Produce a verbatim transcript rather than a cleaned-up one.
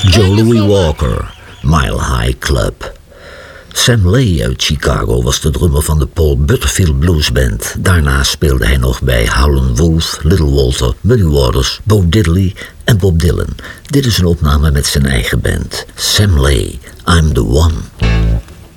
Joe Louis Walker, Mile High Club. Sam Lay uit Chicago was de drummer van de Paul Butterfield Blues Band. Daarna speelde hij nog bij Howlin' Wolf, Little Walter, Muddy Waters, Bo Diddley en Bob Dylan. Dit is een opname met zijn eigen band. Sam Lay, I'm the One.